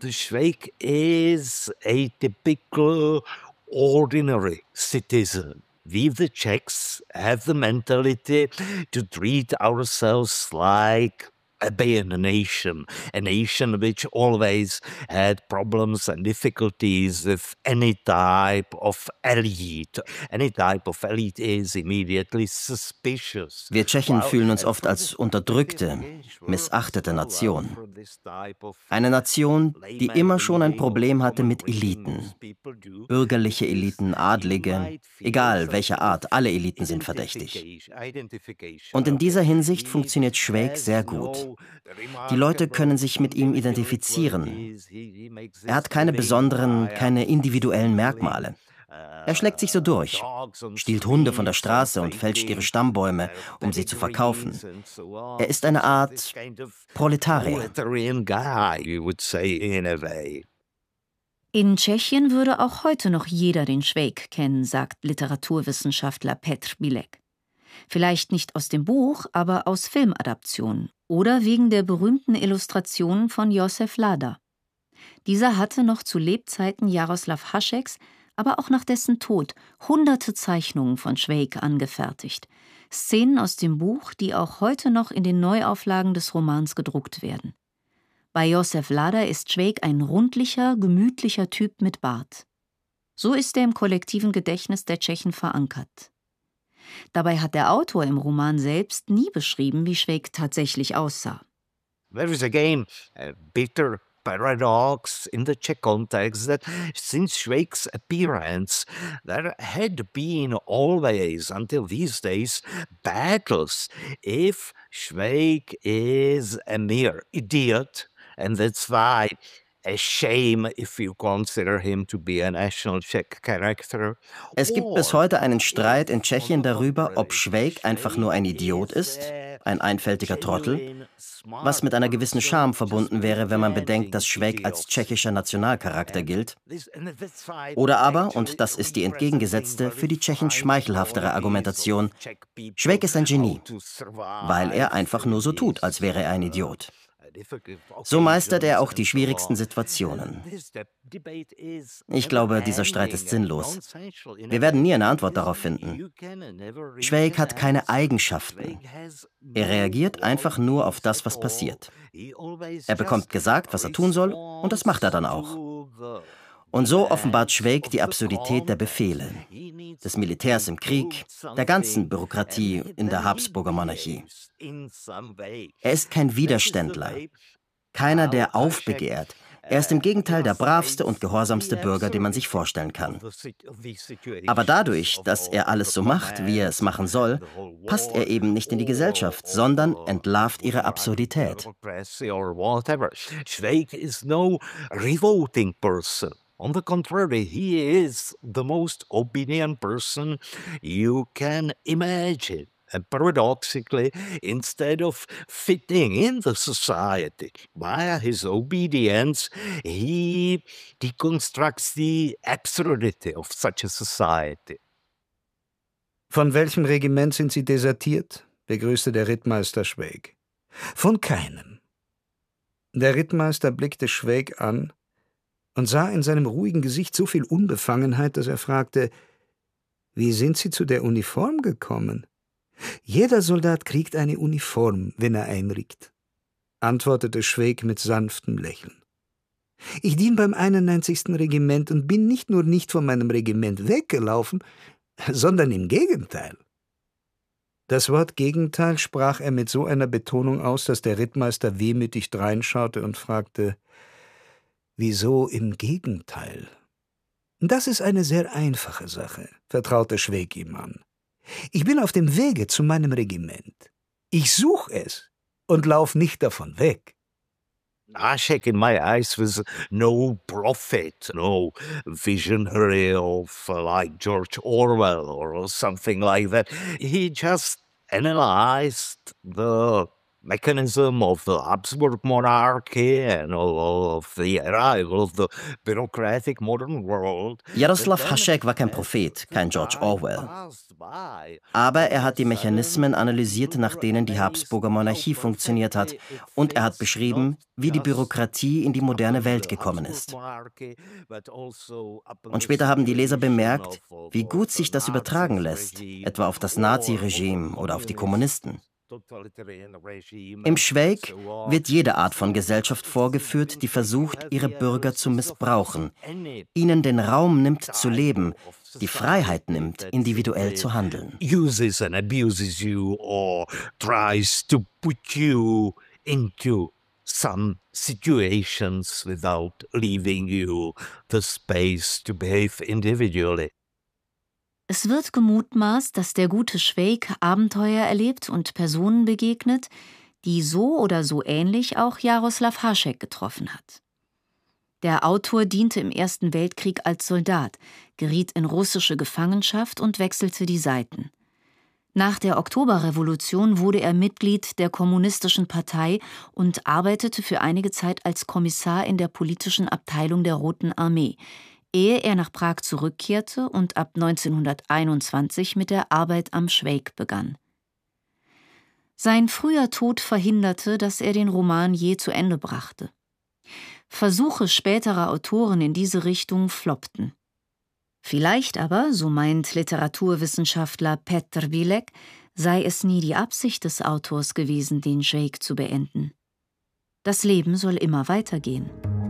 Schweik is a typical ordinary citizen. We, the Czechs, have the mentality to treat ourselves like being a nation which always had problems and difficulties with any type of elite. Any type of elite is immediately suspicious. Wir Tschechen fühlen uns oft als unterdrückte, missachtete Nation. Eine Nation, die immer schon ein Problem hatte mit Eliten. Bürgerliche Eliten, Adlige, egal welcher Art, alle Eliten sind verdächtig. Und in dieser Hinsicht funktioniert Schweik sehr gut. Die Leute können sich mit ihm identifizieren. Er hat keine besonderen, keine individuellen Merkmale. Er schlägt sich so durch, stiehlt Hunde von der Straße und fälscht ihre Stammbäume, um sie zu verkaufen. Er ist eine Art Proletarier. In Tschechien würde auch heute noch jeder den Schweik kennen, sagt Literaturwissenschaftler Petr Bilek. Vielleicht nicht aus dem Buch, aber aus Filmadaptionen oder wegen der berühmten Illustrationen von Josef Lada. Dieser hatte noch zu Lebzeiten Jaroslav Hašeks, aber auch nach dessen Tod hunderte Zeichnungen von Schweik angefertigt. Szenen aus dem Buch, die auch heute noch in den Neuauflagen des Romans gedruckt werden. Bei Josef Lada ist Schweik ein rundlicher, gemütlicher Typ mit Bart. So ist er im kollektiven Gedächtnis der Tschechen verankert. Dabei hat der Autor im Roman selbst nie beschrieben, wie Schweik tatsächlich aussah. There is again a bitter paradox in the Czech context that since Schweik's appearance, there had been always, until these days, battles if Schweik is a mere idiot, and that's why a shame if you consider him to be a national Czech character. Es gibt bis heute einen Streit in Tschechien darüber, ob Schweik einfach nur ein Idiot ist, ein einfältiger Trottel, was mit einer gewissen Scham verbunden wäre, wenn man bedenkt, dass Schweik als tschechischer Nationalcharakter gilt. Oder aber, und das ist die entgegengesetzte, für die Tschechen schmeichelhaftere Argumentation, Schweik ist ein Genie, weil er einfach nur so tut, als wäre er ein Idiot. So meistert er auch die schwierigsten Situationen. Ich glaube, dieser Streit ist sinnlos. Wir werden nie eine Antwort darauf finden. Schweik hat keine Eigenschaften. Er reagiert einfach nur auf das, was passiert. Er bekommt gesagt, was er tun soll, und das macht er dann auch. Und so offenbart Schweik die Absurdität der Befehle, des Militärs im Krieg, der ganzen Bürokratie in der Habsburger Monarchie. Er ist kein Widerständler, keiner, der aufbegehrt. Er ist im Gegenteil der bravste und gehorsamste Bürger, den man sich vorstellen kann. Aber dadurch, dass er alles so macht, wie er es machen soll, passt er eben nicht in die Gesellschaft, sondern entlarvt ihre Absurdität. Schweik is no revolting person. On the contrary, he is the most obedient person you can imagine. And paradoxically, instead of fitting in the society via his obedience, he deconstructs the absurdity of such a society. Von welchem Regiment sind Sie desertiert? Begrüßte der Rittmeister Schweik. Von keinem. Der Rittmeister blickte Schweik an und sah in seinem ruhigen Gesicht so viel Unbefangenheit, dass er fragte, wie sind Sie zu der Uniform gekommen? Jeder Soldat kriegt eine Uniform, wenn er einrückt, antwortete Schweik mit sanftem Lächeln. Ich diene beim 91. Regiment und bin nicht nur nicht von meinem Regiment weggelaufen, sondern im Gegenteil. Das Wort Gegenteil sprach er mit so einer Betonung aus, dass der Rittmeister wehmütig dreinschaute und fragte, »Wieso im Gegenteil?« »Das ist eine sehr einfache Sache«, vertraute Schweik ihm an. »Ich bin auf dem Wege zu meinem Regiment. Ich suche es und lauf nicht davon weg.« Hašek in my eyes was no prophet, no visionary of like George Orwell or something like that. He just analyzed the mechanism of the Habsburg monarchy and of the arrival of the bureaucratic modern world. Jaroslav Hašek war kein Prophet, kein George Orwell. Aber er hat die Mechanismen analysiert, nach denen die Habsburger Monarchie funktioniert hat. Und er hat beschrieben, wie die Bürokratie in die moderne Welt gekommen ist. Und später haben die Leser bemerkt, wie gut sich das übertragen lässt, etwa auf das Naziregime oder auf die Kommunisten. Im Schweig wird jede Art von Gesellschaft vorgeführt, die versucht, ihre Bürger zu missbrauchen, ihnen den Raum nimmt zu leben, die Freiheit nimmt, individuell zu handeln. Uses and abuses you or tries to put you into some situations without leaving you the space to behave individually. Es wird gemutmaßt, dass der gute Švejk Abenteuer erlebt und Personen begegnet, die so oder so ähnlich auch Jaroslav Hašek getroffen hat. Der Autor diente im Ersten Weltkrieg als Soldat, geriet in russische Gefangenschaft und wechselte die Seiten. Nach der Oktoberrevolution wurde er Mitglied der Kommunistischen Partei und arbeitete für einige Zeit als Kommissar in der politischen Abteilung der Roten Armee, ehe er nach Prag zurückkehrte und ab 1921 mit der Arbeit am Švejk begann. Sein früher Tod verhinderte, dass er den Roman je zu Ende brachte. Versuche späterer Autoren in diese Richtung floppten. Vielleicht aber, so meint Literaturwissenschaftler Petr Bilek, sei es nie die Absicht des Autors gewesen, den Švejk zu beenden. Das Leben soll immer weitergehen.